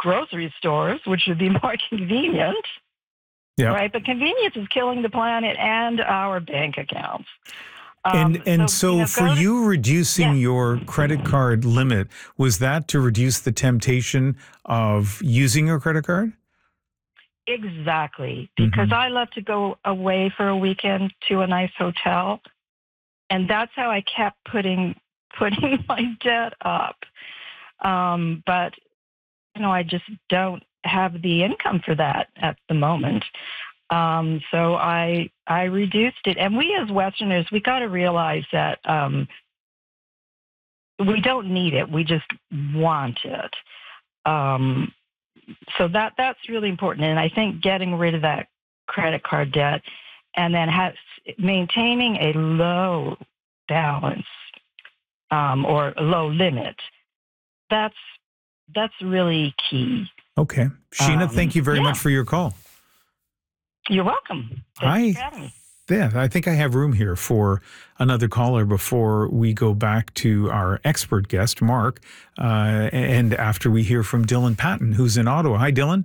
grocery stores, which would be more convenient, Yeah. right? But convenience is killing the planet and our bank accounts. So for you reducing your credit card limit, was that to reduce the temptation of using your credit card? Exactly, because I love to go away for a weekend to a nice hotel, and that's how I kept putting my debt up. But I just don't have the income for that at the moment. So I reduced it, and we as Westerners, we got to realize that we don't need it; we just want it. So that's really important, and I think getting rid of that credit card debt, and then maintaining a low balance or a low limit. That's really key. Okay, Sheena, thank you very much for your call. You're welcome. Thanks for having me. Yeah, I think I have room here for another caller before we go back to our expert guest, Mark, and after we hear from Dylan Patton, who's in Ottawa. Hi, Dylan.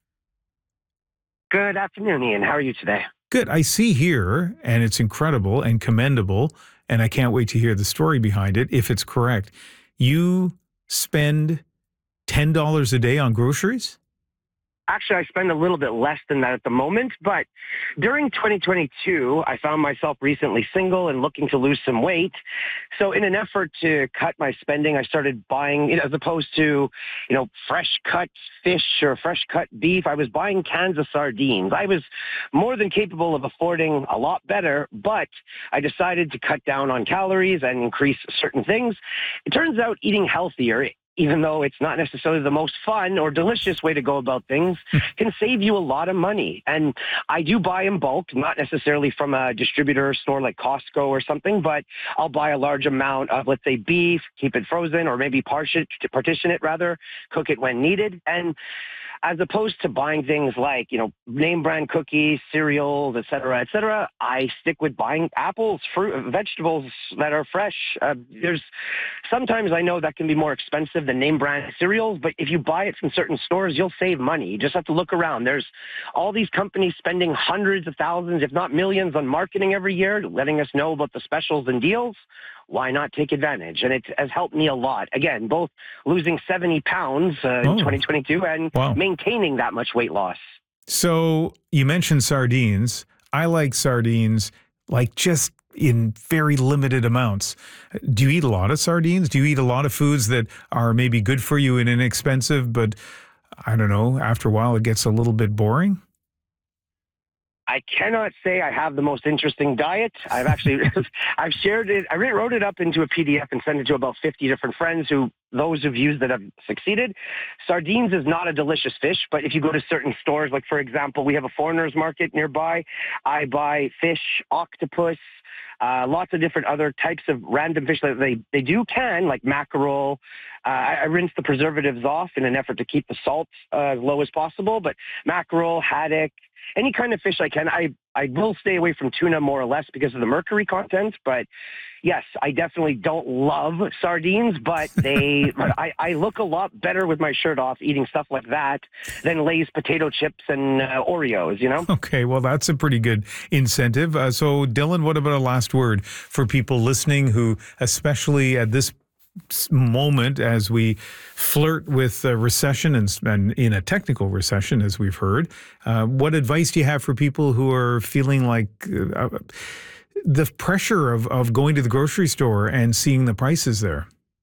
Good afternoon, Ian. How are you today? Good. I see here, and it's incredible and commendable, and I can't wait to hear the story behind it, if it's correct. You spend $10 a day on groceries? Actually, I spend a little bit less than that at the moment, but during 2022, I found myself recently single and looking to lose some weight. So in an effort to cut my spending, I started buying, as opposed to, fresh cut fish or fresh cut beef, I was buying cans of sardines. I was more than capable of affording a lot better, but I decided to cut down on calories and increase certain things. It turns out eating healthier, even though it's not necessarily the most fun or delicious way to go about things, can save you a lot of money. And I do buy in bulk, not necessarily from a distributor store like Costco or something, but I'll buy a large amount of, let's say, beef, keep it frozen, or maybe partition it rather, cook it when needed. And as opposed to buying things like, name brand cookies, cereals, et cetera, I stick with buying apples, fruit, vegetables that are fresh. Sometimes I know that can be more expensive than name brand cereals, but if you buy it from certain stores, you'll save money. You just have to look around. There's all these companies spending hundreds of thousands, if not millions, on marketing every year, letting us know about the specials and deals. Why not take advantage? And it has helped me a lot. Again, both losing 70 pounds in 2022 and maintaining that much weight loss. So you mentioned sardines. I like sardines, like just in very limited amounts. Do you eat a lot of sardines? Do you eat a lot of foods that are maybe good for you and inexpensive, but I don't know, after a while it gets a little bit boring? I cannot say I have the most interesting diet. I've shared it. I wrote it up into a PDF and sent it to about 50 different friends those have used that have succeeded. Sardines is not a delicious fish, but if you go to certain stores, like for example, we have a foreigners market nearby. I buy fish, octopus, lots of different other types of random fish that they do can, like mackerel. I rinse the preservatives off in an effort to keep the salt as low as possible, but mackerel, haddock, any kind of fish I can. I will stay away from tuna more or less because of the mercury content, but yes, I definitely don't love sardines, but I look a lot better with my shirt off eating stuff like that than Lay's potato chips and Oreos, Okay, well, that's a pretty good incentive. So, Dylan, what about a last word for people listening who, especially at this moment as we flirt with a recession and in a technical recession, as we've heard, what advice do you have for people who are feeling like the pressure of going to the grocery store and seeing the prices there?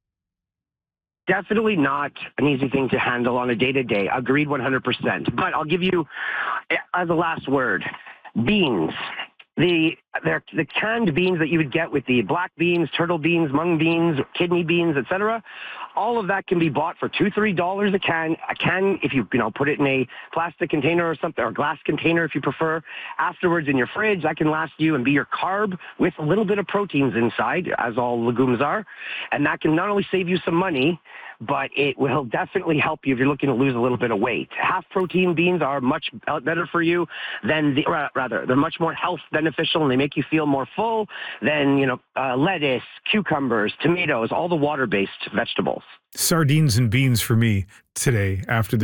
Definitely not an easy thing to handle on a day-to-day. Agreed 100%. But I'll give you, as a last word, beans. The canned beans that you would get with the black beans, turtle beans, mung beans, kidney beans, etc. All of that can be bought for $2-3 a can. A can, if you put it in a plastic container or something, or glass container if you prefer. Afterwards in your fridge, that can last you and be your carb with a little bit of proteins inside, as all legumes are. And that can not only save you some money, but it will definitely help you if you're looking to lose a little bit of weight. Half protein beans are much better for you than they're much more health beneficial, and they make you feel more full than, lettuce, cucumbers, tomatoes, all the water-based vegetables. Sardines and beans for me today after the